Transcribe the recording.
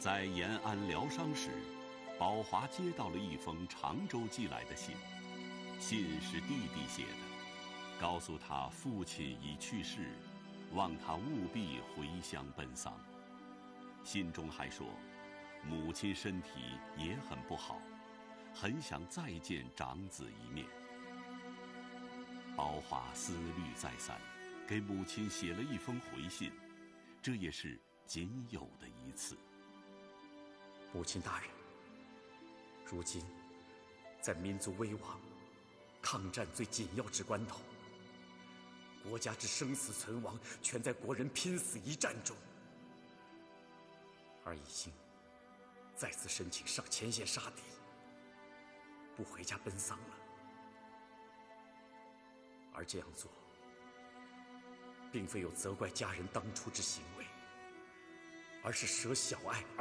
在延安疗伤时，宝华接到了一封常州寄来的信，信是弟弟写的，告诉他父亲已去世，望他务必回乡奔丧。信中还说，母亲身体也很不好，很想再见长子一面。宝华思虑再三，给母亲写了一封回信，这也是仅有的一次。 母亲大人，如今在民族危亡、抗战最紧要之关头，国家之生死存亡全在国人拼死一战中，而已经再次申请上前线杀敌，不回家奔丧了。而这样做，并非有责怪家人当初之行为，而是舍小爱而